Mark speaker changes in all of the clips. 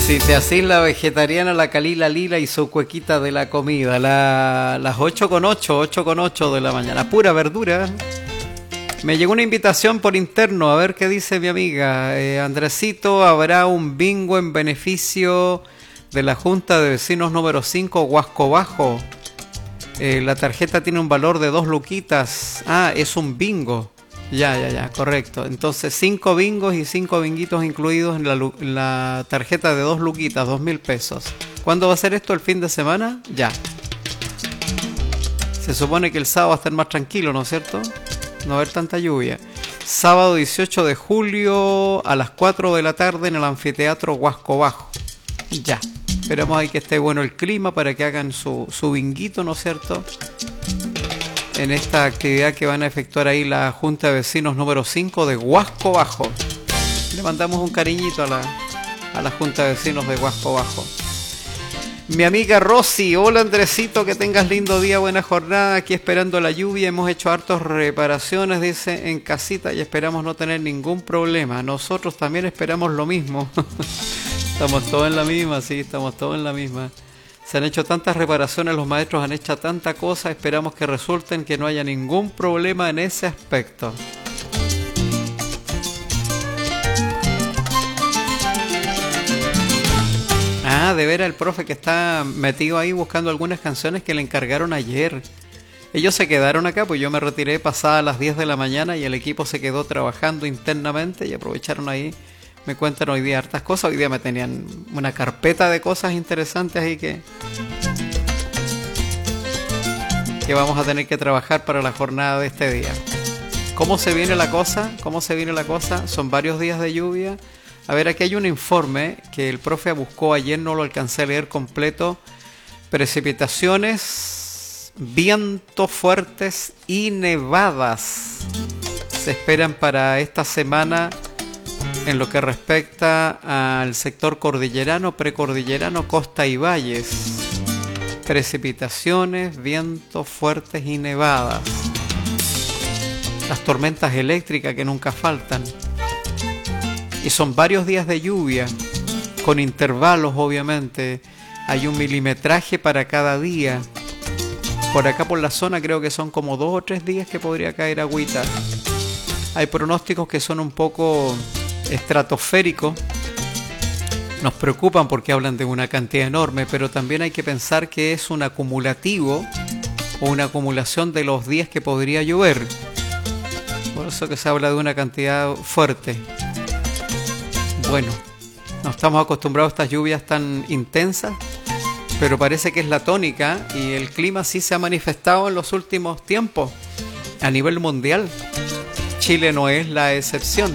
Speaker 1: Si te hacís la vegetariana, la Calila Lila y su cuequita de la comida, las 8:08 de la mañana, pura verdura. Me llegó una invitación por interno, a ver qué dice mi amiga. Andresito, habrá un bingo en beneficio de la Junta de Vecinos número 5, Huasco Bajo. La tarjeta tiene un valor de 2 luquitas. Ah, es un bingo. Ya, correcto. Entonces 5 bingos y 5 binguitos incluidos en la tarjeta de 2 luquitas, 2.000 pesos. ¿Cuándo va a ser esto? ¿El fin de semana? Ya. Se supone que el sábado va a estar más tranquilo, ¿no es cierto? No va a haber tanta lluvia. Sábado 18 de julio a las 4 de la tarde en el anfiteatro Huasco Bajo. Ya. Esperamos ahí que esté bueno el clima para que hagan su binguito, ¿no es cierto? En esta actividad que van a efectuar ahí la Junta de Vecinos número 5 de Huasco Bajo. Le mandamos un cariñito a la Junta de Vecinos de Huasco Bajo. Mi amiga Rosy, hola Andresito, que tengas lindo día, buena jornada, aquí esperando la lluvia, hemos hecho hartas reparaciones, dice, en casita y esperamos no tener ningún problema. Nosotros también esperamos lo mismo. Estamos todos en la misma, sí, estamos todos en la misma. Se han hecho tantas reparaciones, los maestros han hecho tanta cosa, esperamos que resulten, que no haya ningún problema en ese aspecto. Ah, de veras el profe que está metido ahí buscando algunas canciones que le encargaron ayer. Ellos se quedaron acá, pues yo me retiré pasadas las 10 de la mañana y el equipo se quedó trabajando internamente y aprovecharon ahí. Me cuentan hoy día hartas cosas. Hoy día me tenían una carpeta de cosas interesantes ahí que vamos a tener que trabajar para la jornada de este día. ¿Cómo se viene la cosa? Son varios días de lluvia. A ver, aquí hay un informe que el profe buscó ayer, no lo alcancé a leer completo. Precipitaciones, vientos fuertes y nevadas se esperan para esta semana en lo que respecta al sector cordillerano, precordillerano, costa y valles. Precipitaciones, vientos fuertes y nevadas. Las tormentas eléctricas que nunca faltan. Y son varios días de lluvia, con intervalos obviamente. Hay un milimetraje para cada día. Por acá por la zona creo que son como 2 o 3 días que podría caer agüita. Hay pronósticos que son un poco estratosférico, nos preocupan porque hablan de una cantidad enorme, pero también hay que pensar que es un acumulativo o una acumulación de los días que podría llover, por eso que se habla de una cantidad fuerte. Bueno, no estamos acostumbrados a estas lluvias tan intensas, pero parece que es la tónica y el clima sí se ha manifestado en los últimos tiempos a nivel mundial. Chile no es la excepción.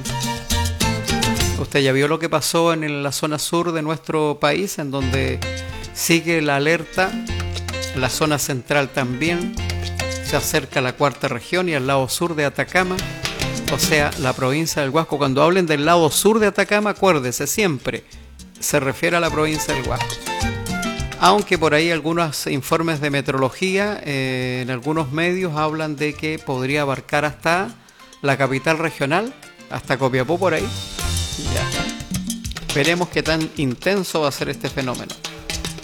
Speaker 1: Usted ya vio lo que pasó en la zona sur de nuestro país, en donde sigue la alerta. La zona central también. Se acerca a la 4ª región y al lado sur de Atacama. O sea, la provincia del Huasco. Cuando hablen del lado sur de Atacama, acuérdese siempre, se refiere a la provincia del Huasco. Aunque por ahí algunos informes de meteorología, en algunos medios hablan de que podría abarcar hasta la capital regional, hasta Copiapó por ahí. Ya. Veremos qué tan intenso va a ser este fenómeno.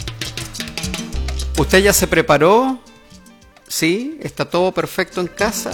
Speaker 1: ¿Usted ya se preparó? ¿Sí? ¿Está todo perfecto en casa?